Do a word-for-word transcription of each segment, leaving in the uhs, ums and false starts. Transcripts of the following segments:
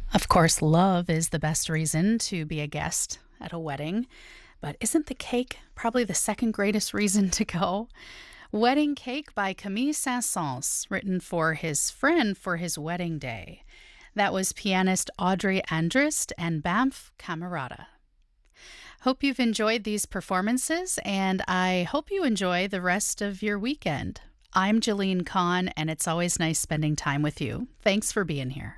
Of course, love is the best reason to be a guest at a wedding, but isn't the cake probably the second greatest reason to go? Wedding Cake by Camille Saint-Saëns, written for his friend for his wedding day. That was pianist Audrey Andrist and Banff Camerata. Hope you've enjoyed these performances, and I hope you enjoy the rest of your weekend. I'm Jeline Kahn, and it's always nice spending time with you. Thanks for being here.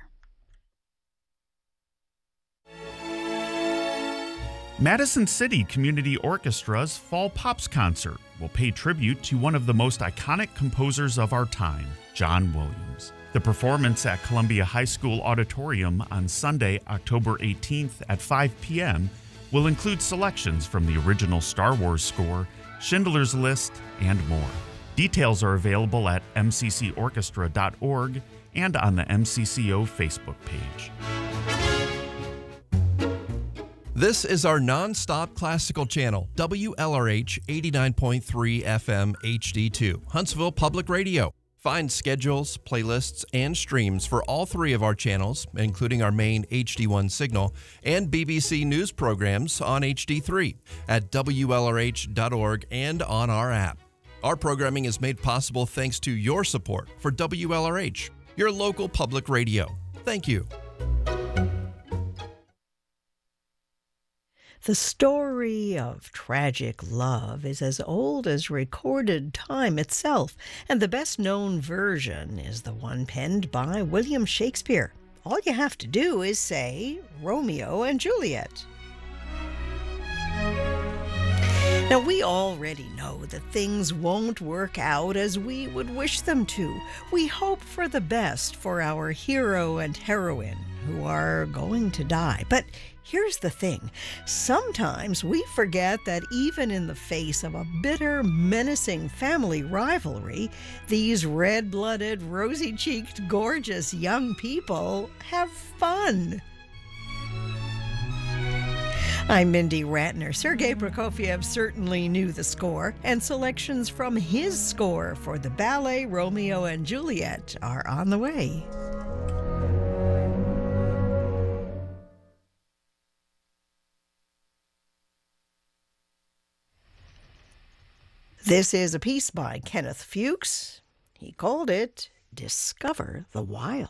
Madison City Community Orchestra's Fall Pops Concert will pay tribute to one of the most iconic composers of our time, John Williams. The performance at Columbia High School Auditorium on Sunday, October eighteenth at five p.m. will include selections from the original Star Wars score, Schindler's List, and more. Details are available at m c c orchestra dot org and on the M C C O Facebook page. This is our non-stop classical channel, W L R H eighty-nine point three F M H D two, Huntsville Public Radio. Find schedules, playlists, and streams for all three of our channels, including our main H D one signal, and B B C News programs on H D three at W L R H dot org and on our app. Our programming is made possible thanks to your support for W L R H, your local public radio. Thank you. The story of tragic love is as old as recorded time itself, and the best-known version is the one penned by William Shakespeare. All you have to do is say Romeo and Juliet. Now, we already know that things won't work out as we would wish them to. We hope for the best for our hero and heroine, who are going to die. But here's the thing. Sometimes we forget that even in the face of a bitter, menacing family rivalry, these red-blooded, rosy-cheeked, gorgeous young people have fun. I'm Mindy Ratner. Sergei Prokofiev certainly knew the score, and selections from his score for the ballet Romeo and Juliet are on the way. This is a piece by Kenneth Fuchs. He called it Discover the Wild.